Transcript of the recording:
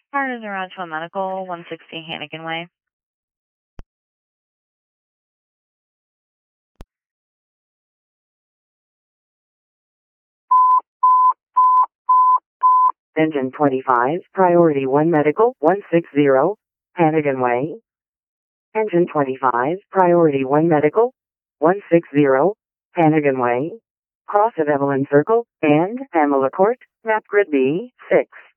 Partners around to a medical, 160 Hannigan Way. Engine 25, Priority 1 Medical, 160, Hannigan Way. Engine 25, Priority 1 Medical, 160, Hannigan Way. Cross of Evelyn Circle, and Pamela Court, map grid B6.